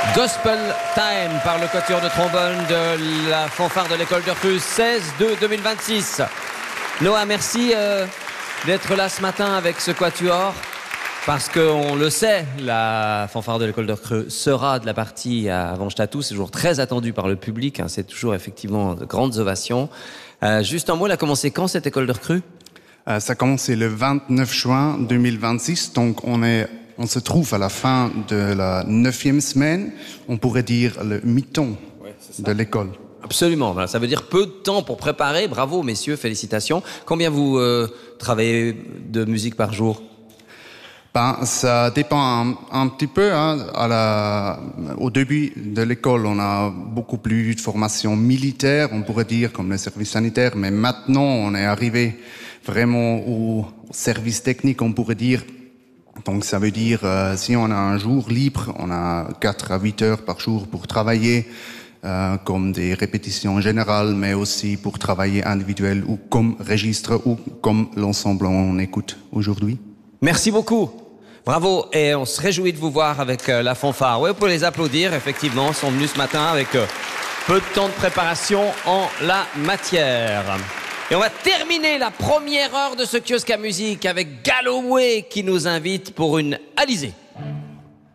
Gospel Time par le quatuor de trombone de la fanfare de l'école de Creux, 16/2/2026. Noah, merci d'être là ce matin avec ce quatuor. Parce qu'on le sait, la fanfare de l'école de Creux sera de la partie à Vange-Tatou. C'est toujours très attendu par le public. Hein, c'est toujours effectivement de grandes ovations. Juste un mot, elle a commencé quand cette école de Creux? Ça a commencé le 29 juin 2026. Donc on se trouve à la fin de la 9e semaine. On pourrait dire le mi-temps de l'école. Absolument. Voilà, ça veut dire peu de temps pour préparer. Bravo, messieurs, félicitations. Combien vous travaillez de musique par jour? Ça dépend un petit peu. Hein. Au début de l'école, on a beaucoup plus de formation militaire, on pourrait dire, comme le service sanitaire. Mais maintenant, on est arrivé vraiment au service technique, on pourrait dire. Donc ça veut dire, si on a un jour libre, on a 4 à 8 heures par jour pour travailler, comme des répétitions générales, mais aussi pour travailler individuel ou comme registre ou comme l'ensemble on écoute aujourd'hui. Merci beaucoup. Bravo, et on se réjouit de vous voir avec la fanfare. Oui, vous pouvez les applaudir, effectivement, ils sont venus ce matin avec peu de temps de préparation en la matière. Et on va terminer la première heure de ce kiosque à musique avec Galloway qui nous invite pour une Alizée.